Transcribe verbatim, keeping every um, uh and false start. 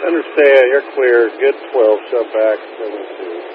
Understand, you're clear. Good twelve, shut back, seven two.